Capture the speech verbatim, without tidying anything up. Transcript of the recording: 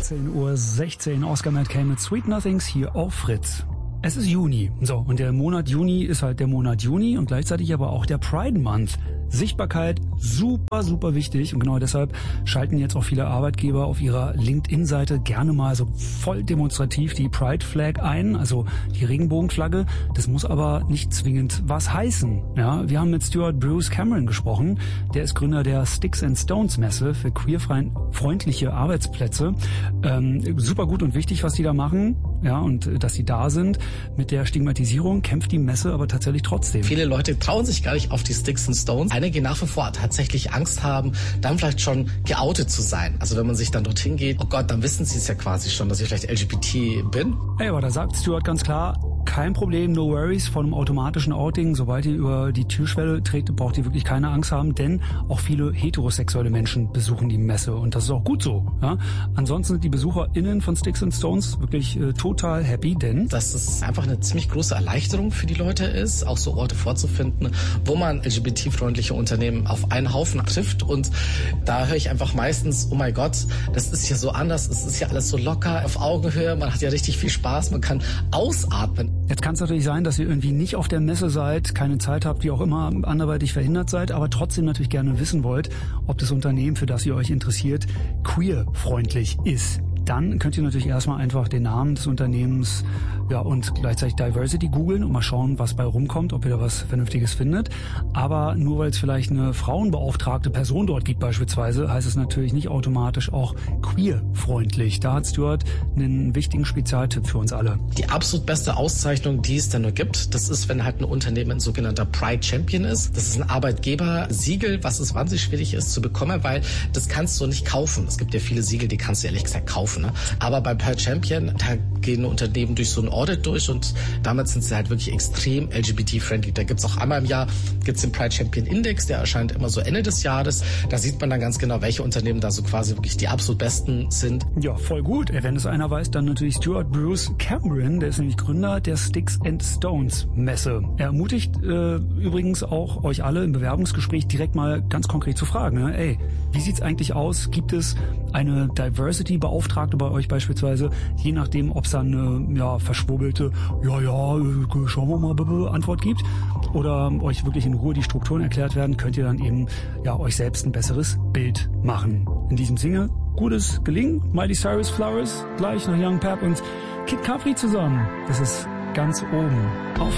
achtzehn Uhr sechzehn, Oscar Matt Kane mit Sweet Nothings hier auf Fritz. Es ist Juni. So, und der Monat Juni ist halt der Monat Juni und gleichzeitig aber auch der Pride Month. Sichtbarkeit, super, super wichtig und genau deshalb schalten jetzt auch viele Arbeitgeber auf ihrer LinkedIn-Seite gerne mal so voll demonstrativ die Pride Flag ein, also die Regenbogenflagge. Das muss aber nicht zwingend was heißen. Ja, wir haben mit Stuart Bruce Cameron gesprochen. Der ist Gründer der Sticks and Stones Messe für queerfreundliche Arbeitsplätze. Ähm, super gut und wichtig, was die da machen. Ja, und äh, dass sie da sind. Mit der Stigmatisierung kämpft die Messe aber tatsächlich trotzdem. Viele Leute trauen sich gar nicht auf die Sticks and Stones. Einige nach wie vor tatsächlich Angst haben, dann vielleicht schon geoutet zu sein. Also wenn man sich dann dorthin geht, oh Gott, dann wissen sie es ja quasi schon, dass ich vielleicht L G B T bin. Ey, aber da sagt Stuart ganz klar, kein Problem, no worries von einem automatischen Outing. Sobald ihr über die Türschwelle tretet, braucht ihr wirklich keine Angst haben, denn auch viele heterosexuelle Menschen besuchen die Messe und das ist auch gut so. Ja? Ansonsten sind die BesucherInnen von Sticks and Stones wirklich äh, total happy, denn dass es einfach eine ziemlich große Erleichterung für die Leute ist, auch so Orte vorzufinden, wo man L G B T-freundliche Unternehmen auf einen Haufen trifft und da höre ich einfach meistens, oh mein Gott, das ist ja so anders, es ist ja alles so locker, auf Augenhöhe, man hat ja richtig viel Spaß, man kann ausatmen. Jetzt kann es natürlich sein, dass ihr irgendwie nicht auf der Messe seid, keine Zeit habt, wie auch immer, anderweitig verhindert seid, aber trotzdem natürlich gerne wissen wollt, ob das Unternehmen, für das ihr euch interessiert, queer-freundlich ist. Dann könnt ihr natürlich erstmal einfach den Namen des Unternehmens ja und gleichzeitig Diversity googeln und mal schauen, was bei rumkommt, ob ihr da was Vernünftiges findet. Aber nur weil es vielleicht eine frauenbeauftragte Person dort gibt beispielsweise, heißt es natürlich nicht automatisch auch queer-freundlich. Da hat Stuart einen wichtigen Spezialtipp für uns alle. Die absolut beste Auszeichnung, die es da nur gibt, das ist, wenn halt ein Unternehmen ein sogenannter Pride Champion ist. Das ist ein Arbeitgeber-Siegel, was es wahnsinnig schwierig ist zu bekommen, weil das kannst du nicht kaufen. Es gibt ja viele Siegel, die kannst du ehrlich gesagt kaufen. Ne? Aber bei Pride Champion, da gehen Unternehmen durch so ein Audit durch und damit sind sie halt wirklich extrem L G B T-friendly. Da gibt's auch einmal im Jahr gibt's den Pride Champion Index, der erscheint immer so Ende des Jahres. Da sieht man dann ganz genau, welche Unternehmen da so quasi wirklich die absolut besten sind. Ja, voll gut. Wenn es einer weiß, dann natürlich Stuart Bruce Cameron, der ist nämlich Gründer der Sticks and Stones Messe. Er ermutigt äh, übrigens auch euch alle im Bewerbungsgespräch direkt mal ganz konkret zu fragen, ne? Ey, wie sieht's eigentlich aus? Gibt es eine Diversity-Beauftragte bei euch beispielsweise, je nachdem, ob es da eine ja, verschwurbelte, ja, ja, schauen wir mal, bitte, Antwort gibt oder euch wirklich in Ruhe die Strukturen erklärt werden, könnt ihr dann eben ja euch selbst ein besseres Bild machen. In diesem Sinne, gutes Gelingen, Miley Cyrus Flowers, gleich nach Young Pep und Kid Capri zusammen. Das ist ganz oben auf